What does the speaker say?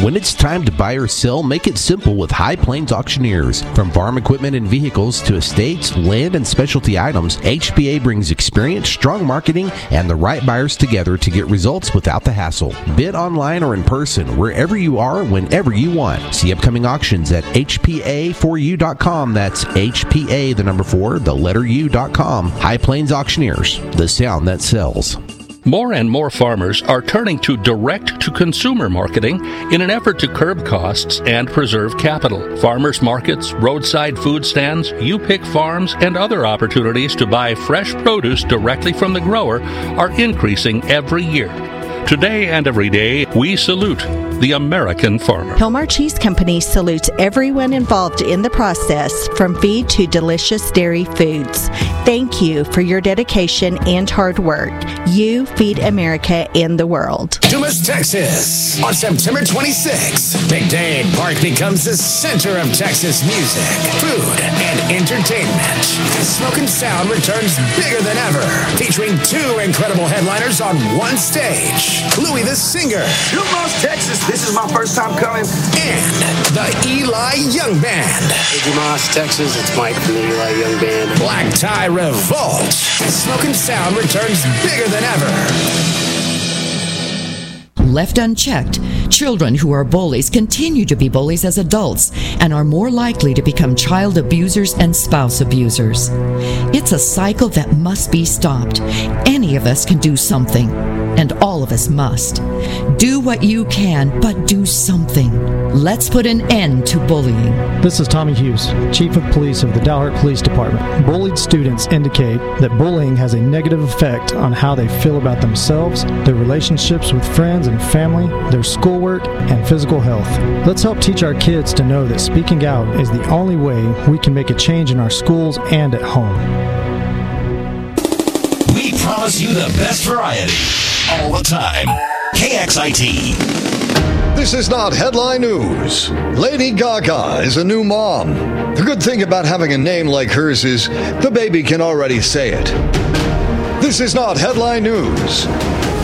When it's time to buy or sell, make it simple with High Plains Auctioneers. From farm equipment and vehicles to estates, land, and specialty items, HPA brings experience, strong marketing, and the right buyers together to get results without the hassle. Bid online or in person, wherever you are, whenever you want. See upcoming auctions at HPA4U.com. That's HPA, the number 4, the letter U.com. High Plains Auctioneers, the sound that sells. More and more farmers are turning to direct-to-consumer marketing in an effort to curb costs and preserve capital. Farmers markets, roadside food stands, U-Pick farms, and other opportunities to buy fresh produce directly from the grower are increasing every year. Today and every day, we salute the American farmer. Hilmar Cheese Company salutes everyone involved in the process, from feed to delicious dairy foods. Thank you for your dedication and hard work. You feed America and the world. Dumas, Texas. On September 26th, McDade Park becomes the center of Texas music, food, and entertainment. Smoke and Sound returns bigger than ever, featuring 2 incredible headliners on one stage. Louis the Singer. Dumas, Texas. This is my first time coming. And the Eli Young Band. Hey, Dumas, Texas. It's Mike from the Eli Young Band. Black Tie Revolt. Smoke and Sound returns bigger than ever. Left unchecked, children who are bullies continue to be bullies as adults and are more likely to become child abusers and spouse abusers. It's a cycle that must be stopped. Any of us can do something, and all of us must. Do what you can, but do something. Let's put an end to bullying. This is Tommy Hughes, Chief of Police of the Dalhart Police Department. Bullied students indicate that bullying has a negative effect on how they feel about themselves, their relationships with friends and family, their schoolwork, and physical health. Let's help teach our kids to know that speaking out is the only way we can make a change in our schools and at home. We promise you the best variety all the time. KXIT. This is not headline news. Lady Gaga is a new mom. The good thing about having a name like hers is the baby can already say it. This is not headline news.